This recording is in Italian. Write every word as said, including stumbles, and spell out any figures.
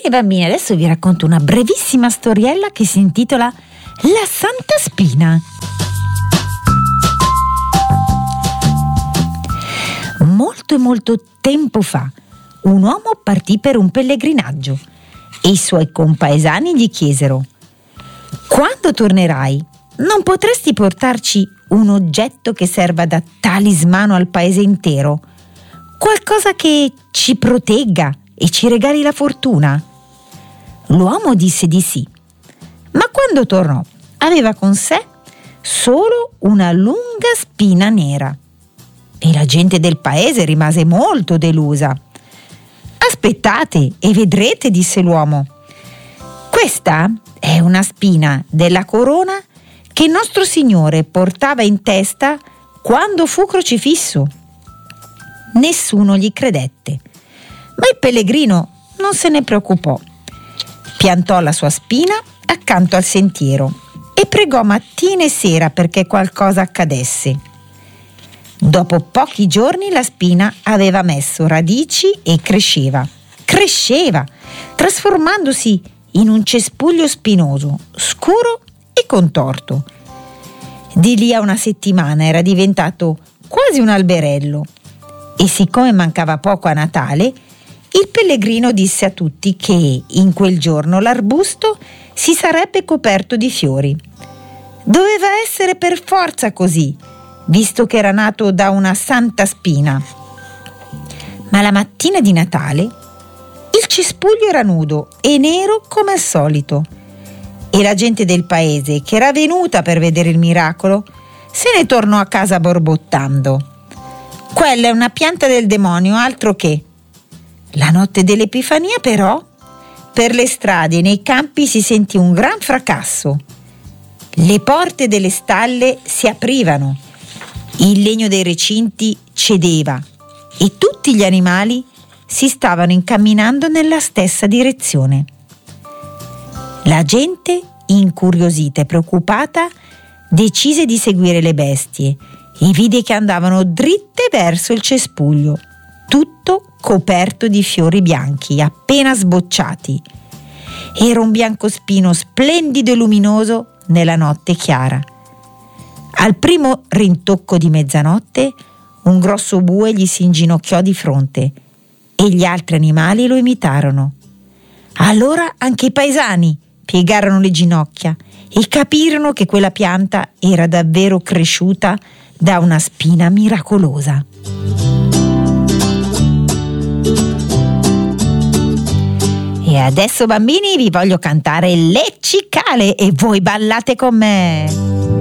Bene bambini, adesso vi racconto una brevissima storiella che si intitola La Santa Spina. Molto e molto tempo fa, un uomo partì per un pellegrinaggio e i suoi compaesani gli chiesero: «Quando tornerai, non potresti portarci un oggetto che serva da talismano al paese intero? Qualcosa che ci protegga e ci regali la fortuna?» L'uomo disse di sì, ma quando tornò aveva con sé solo una lunga spina nera e la gente del paese rimase molto delusa. «Aspettate e vedrete», disse l'uomo. «Questa è una spina della corona che il nostro Signore portava in testa quando fu crocifisso». Nessuno gli credette, ma il pellegrino non se ne preoccupò. Piantò la sua spina accanto al sentiero e pregò mattina e sera perché qualcosa accadesse. Dopo pochi giorni la spina aveva messo radici e cresceva, cresceva, trasformandosi in un cespuglio spinoso, scuro e contorto. Di lì a una settimana era diventato quasi un alberello e siccome mancava poco a Natale, il pellegrino disse a tutti che in quel giorno l'arbusto si sarebbe coperto di fiori. Doveva essere per forza così, visto che era nato da una santa spina. Ma la mattina di Natale il cespuglio era nudo e nero come al solito e la gente del paese, che era venuta per vedere il miracolo, se ne tornò a casa borbottando: «Quella è una pianta del demonio, altro che!» La notte dell'Epifania, però, per le strade e nei campi si sentì un gran fracasso. Le porte delle stalle si aprivano, il legno dei recinti cedeva e tutti gli animali si stavano incamminando nella stessa direzione. La gente, incuriosita e preoccupata, decise di seguire le bestie e vide che andavano dritte verso il cespuglio, tutto coperto di fiori bianchi appena sbocciati. Era un biancospino splendido e luminoso nella notte chiara. Al primo rintocco di mezzanotte un grosso bue gli si inginocchiò di fronte e gli altri animali lo imitarono. Allora anche i paesani piegarono le ginocchia e capirono che quella pianta era davvero cresciuta da una spina miracolosa. E adesso bambini vi voglio cantare Le Cicale e voi ballate con me.